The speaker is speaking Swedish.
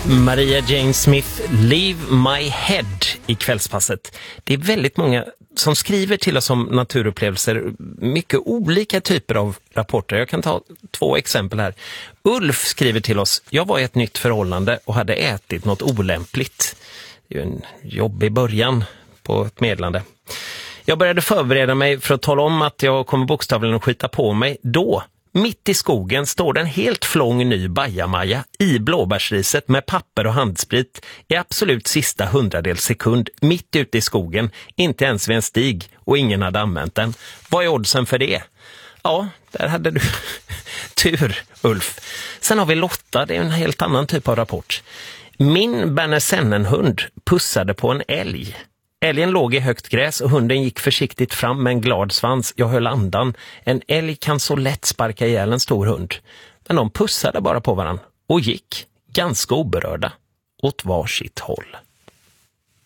Maria Jane Smith, Leave My Head i kvällspasset. Det är väldigt många som skriver till oss om naturupplevelser, mycket olika typer av rapporter. Jag kan ta 2 exempel här. Ulf skriver till oss: jag var i ett nytt förhållande och hade ätit något olämpligt. Det är ju en jobbig början på ett meddelande. Jag började förbereda mig för att tala om att jag kommer bokstavligen att skita på mig. Då, mitt i skogen, står det en helt flång ny bajamaja i blåbärsriset med papper och handsprit i absolut sista 100-del sekund, mitt ute i skogen, inte ens vid en stig, och ingen hade använt den. Vad är oddsen för det? Ja, där hade du tur, Ulf. Sen har vi Lotta, det är en helt annan typ av rapport. Min Bernersennenhund pussade på en älg. Älgen låg i högt gräs och hunden gick försiktigt fram med en glad svans. Jag höll andan. En älg kan så lätt sparka ihjäl en stor hund. Men de pussade bara på varann och gick, ganska oberörda, åt varsitt håll.